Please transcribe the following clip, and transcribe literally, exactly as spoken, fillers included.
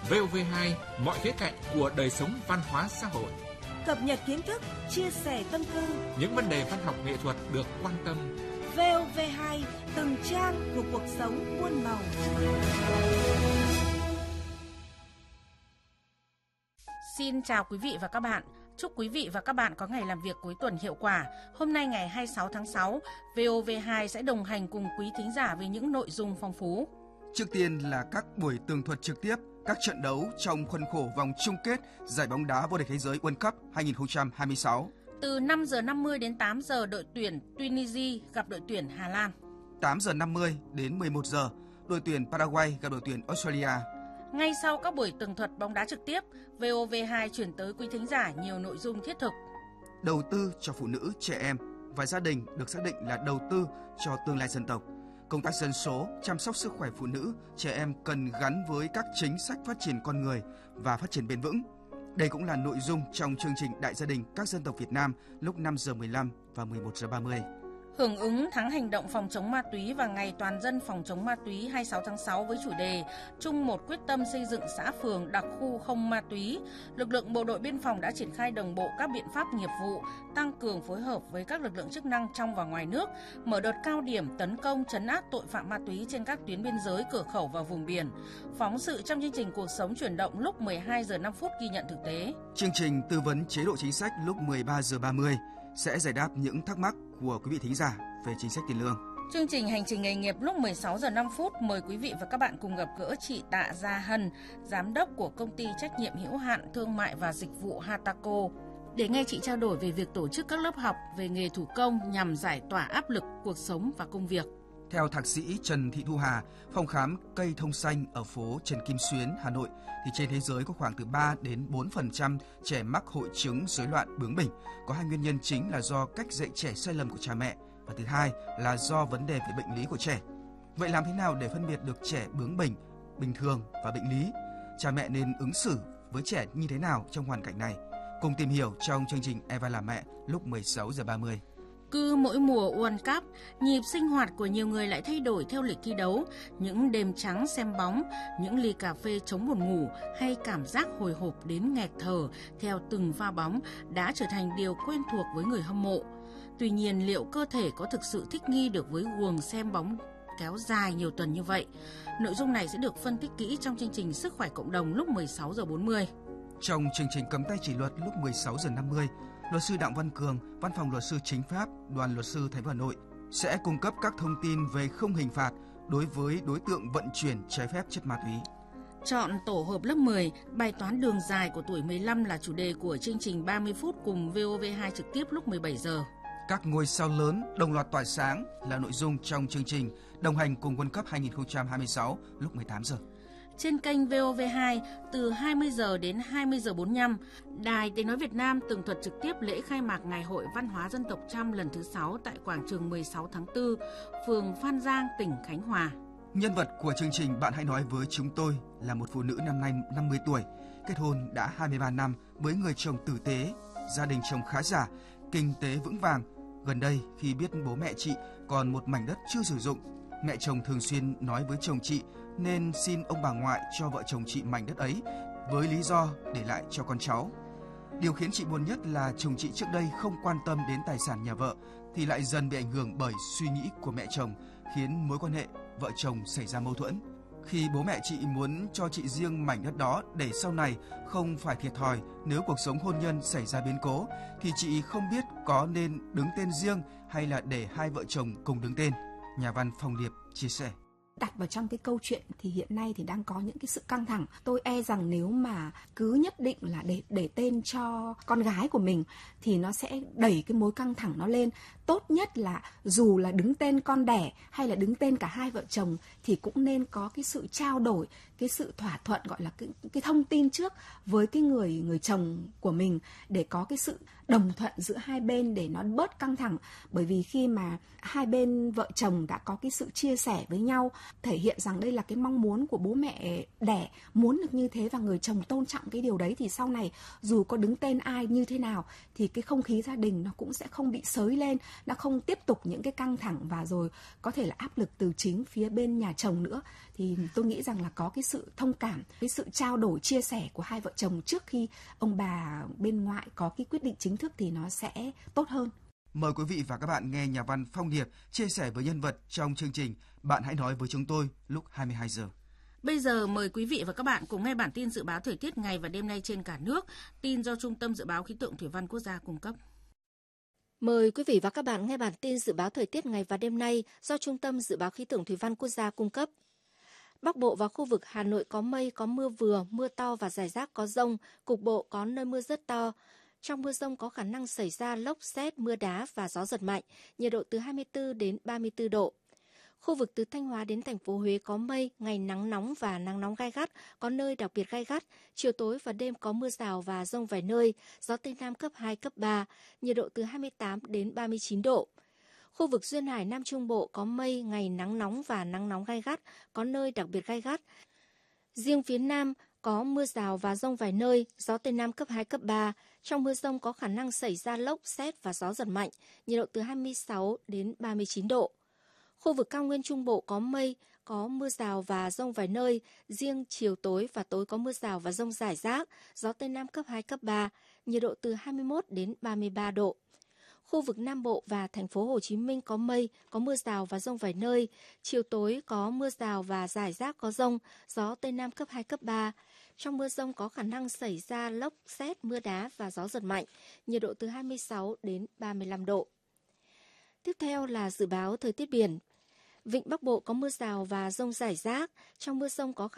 vê o vê hai, mọi khía cạnh của đời sống văn hóa xã hội. Cập nhật kiến thức, chia sẻ tâm tư. Những vấn đề văn học nghệ thuật được quan tâm. vê o vê hai, từng trang của cuộc sống muôn màu. Xin chào quý vị và các bạn. Chúc quý vị và các bạn có ngày làm việc cuối tuần hiệu quả. Hôm nay ngày hai mươi sáu tháng sáu, vê o vê hai sẽ đồng hành cùng quý thính giả với những nội dung phong phú. Trước tiên là các buổi tường thuật trực tiếp các trận đấu trong khuôn khổ vòng chung kết giải bóng đá vô địch thế giới World Cup hai không hai sáu. Từ năm giờ năm mươi đến tám giờ, đội tuyển Tunisia gặp đội tuyển Hà Lan. tám giờ năm mươi đến mười một giờ, đội tuyển Paraguay gặp đội tuyển Australia. Ngay sau các buổi tường thuật bóng đá trực tiếp, vê o vê hai chuyển tới quý thính giả nhiều nội dung thiết thực. Đầu tư cho phụ nữ, trẻ em và gia đình được xác định là đầu tư cho tương lai dân tộc. Công tác dân số, chăm sóc sức khỏe phụ nữ, trẻ em cần gắn với các chính sách phát triển con người và phát triển bền vững. Đây cũng là nội dung trong chương trình Đại gia đình các dân tộc Việt Nam lúc năm giờ mười lăm và mười một giờ ba mươi. Hưởng ứng tháng hành động phòng chống ma túy và ngày toàn dân phòng chống ma túy hai mươi sáu tháng sáu với chủ đề chung một quyết tâm xây dựng xã phường đặc khu không ma túy, lực lượng bộ đội biên phòng đã triển khai đồng bộ các biện pháp nghiệp vụ, tăng cường phối hợp với các lực lượng chức năng trong và ngoài nước, mở đợt cao điểm tấn công trấn áp tội phạm ma túy trên các tuyến biên giới, cửa khẩu và vùng biển. Phóng sự trong chương trình Cuộc sống chuyển động lúc mười hai giờ năm phút ghi nhận thực tế. Chương trình tư vấn chế độ chính sách lúc mười ba giờ ba mươi sẽ giải đáp những thắc mắc của quý vị thính giả về chính sách tiền lương. Chương trình Hành trình nghề nghiệp lúc mười sáu giờ năm phút mời quý vị và các bạn cùng gặp gỡ chị Tạ Gia Hân, giám đốc của công ty trách nhiệm hữu hạn thương mại và dịch vụ Hataco, để nghe chị trao đổi về việc tổ chức các lớp học về nghề thủ công nhằm giải tỏa áp lực cuộc sống và công việc. Theo thạc sĩ Trần Thị Thu Hà, phòng khám Cây Thông Xanh ở phố Trần Kim Xuyến, Hà Nội, thì trên thế giới có khoảng từ ba đến bốn phần trăm trẻ mắc hội chứng rối loạn bướng bỉnh. Có hai nguyên nhân chính là do cách dạy trẻ sai lầm của cha mẹ và thứ hai là do vấn đề về bệnh lý của trẻ. Vậy làm thế nào để phân biệt được trẻ bướng bỉnh, bình thường và bệnh lý? Cha mẹ nên ứng xử với trẻ như thế nào trong hoàn cảnh này? Cùng tìm hiểu trong chương trình Eva là mẹ lúc mười sáu giờ ba mươi. Cứ mỗi mùa World Cup, nhịp sinh hoạt của nhiều người lại thay đổi theo lịch thi đấu. Những đêm trắng xem bóng, những ly cà phê chống buồn ngủ hay cảm giác hồi hộp đến nghẹt thở theo từng pha bóng đã trở thành điều quen thuộc với người hâm mộ. Tuy nhiên, liệu cơ thể có thực sự thích nghi được với guồng xem bóng kéo dài nhiều tuần như vậy? Nội dung này sẽ được phân tích kỹ trong chương trình Sức khỏe cộng đồng lúc mười sáu giờ bốn mươi. Trong chương trình Cấm tay chỉ luật lúc mười sáu giờ năm mươi, luật sư Đặng Văn Cường, Văn phòng luật sư chính pháp, Đoàn luật sư thành phố Hà Nội sẽ cung cấp các thông tin về không hình phạt đối với đối tượng vận chuyển trái phép chất ma túy. Chọn tổ hợp lớp mười, bài toán đường dài của tuổi mười lăm là chủ đề của chương trình ba mươi phút cùng vê o vê hai trực tiếp lúc mười bảy giờ. Các ngôi sao lớn đồng loạt tỏa sáng là nội dung trong chương trình đồng hành cùng World Cup hai không hai sáu lúc mười tám giờ. Trên kênh vê o vê hai từ hai mươi giờ đến hai mươi giờ bốn mươi lăm, Đài Tiếng nói Việt Nam tường thuật trực tiếp lễ khai mạc Ngày hội Văn hóa Dân tộc Chăm lần thứ sáu tại quảng trường mười sáu tháng tư, phường Phan Giang, tỉnh Khánh Hòa. Nhân vật của chương trình Bạn hãy nói với chúng tôi là một phụ nữ năm nay năm mươi tuổi, kết hôn đã hai mươi ba năm với người chồng tử tế, gia đình chồng khá giả, kinh tế vững vàng. Gần đây khi biết bố mẹ chị còn một mảnh đất chưa sử dụng, mẹ chồng thường xuyên nói với chồng chị nên xin ông bà ngoại cho vợ chồng chị mảnh đất ấy với lý do để lại cho con cháu. Điều khiến chị buồn nhất là chồng chị trước đây không quan tâm đến tài sản nhà vợ thì lại dần bị ảnh hưởng bởi suy nghĩ của mẹ chồng, khiến mối quan hệ vợ chồng xảy ra mâu thuẫn. Khi bố mẹ chị muốn cho chị riêng mảnh đất đó để sau này không phải thiệt thòi nếu cuộc sống hôn nhân xảy ra biến cố, thì chị không biết có nên đứng tên riêng hay là để hai vợ chồng cùng đứng tên. Nhà văn Phong Điệp chia sẻ. Đặt vào trong cái câu chuyện thì hiện nay thì đang có những cái sự căng thẳng. Tôi e rằng nếu mà cứ nhất định là để để tên cho con gái của mình thì nó sẽ đẩy cái mối căng thẳng nó lên. Tốt nhất là dù là đứng tên con đẻ hay là đứng tên cả hai vợ chồng thì cũng nên có cái sự trao đổi, cái sự thỏa thuận, gọi là cái, cái thông tin trước với cái người người chồng của mình để có cái sự đồng thuận giữa hai bên để nó bớt căng thẳng. Bởi vì khi mà hai bên vợ chồng đã có cái sự chia sẻ với nhau, thể hiện rằng đây là cái mong muốn của bố mẹ đẻ, muốn được như thế và người chồng tôn trọng cái điều đấy, thì sau này dù có đứng tên ai như thế nào thì cái không khí gia đình nó cũng sẽ không bị xới lên, nó không tiếp tục những cái căng thẳng và rồi có thể là áp lực từ chính phía bên nhà chồng nữa. Thì tôi nghĩ rằng là có cái sự thông cảm, cái sự trao đổi chia sẻ của hai vợ chồng trước khi ông bà bên ngoại có cái quyết định chính thức thì nó sẽ tốt hơn. Mời quý vị và các bạn nghe nhà văn Phong Điệp chia sẻ với nhân vật trong chương trình Bạn hãy nói với chúng tôi lúc hai mươi hai giờ. Bây giờ mời quý vị và các bạn cùng nghe bản tin dự báo thời tiết ngày và đêm nay trên cả nước, tin do Trung tâm Dự báo Khí tượng Thủy văn Quốc gia cung cấp. Mời quý vị và các bạn nghe bản tin dự báo thời tiết ngày và đêm nay do Trung tâm Dự báo Khí tượng Thủy văn Quốc gia cung cấp. Bắc Bộ và khu vực Hà Nội có mây, có mưa vừa, mưa to và rải rác có dông, cục bộ có nơi mưa rất to. Trong mưa dông có khả năng xảy ra lốc sét, mưa đá và gió giật mạnh, nhiệt độ từ hai mươi tư đến ba mươi tư độ. Khu vực từ Thanh Hóa đến thành phố Huế có mây, ngày nắng nóng và nắng nóng gai gắt, có nơi đặc biệt gai gắt, chiều tối và đêm có mưa rào và dông vài nơi, gió Tây Nam cấp hai, cấp ba, nhiệt độ từ hai mươi tám đến ba mươi chín độ. Khu vực Duyên Hải Nam Trung Bộ có mây, ngày nắng nóng và nắng nóng gai gắt, có nơi đặc biệt gai gắt. Riêng phía Nam có mưa rào và dông vài nơi, gió Tây Nam cấp hai, cấp ba. Trong mưa dông có khả năng xảy ra lốc, sét và gió giật mạnh, nhiệt độ từ hai mươi sáu đến ba mươi chín độ. Khu vực Cao Nguyên Trung Bộ có mây, có mưa rào và dông vài nơi, riêng chiều tối và tối có mưa rào và dông rải rác, gió Tây Nam cấp hai, cấp ba, nhiệt độ từ hai mươi mốt đến ba mươi ba độ. Khu vực Nam Bộ và thành phố Hồ Chí Minh có mây, có mưa rào và dông vài nơi, chiều tối có mưa rào và rải rác có dông, gió Tây Nam cấp hai, cấp ba. Trong mưa dông có khả năng xảy ra lốc, sét, mưa đá và gió giật mạnh, nhiệt độ từ hai mươi sáu đến ba mươi lăm độ. Tiếp theo là dự báo thời tiết biển. Vịnh Bắc Bộ có mưa rào và dông rải rác, trong mưa dông có khả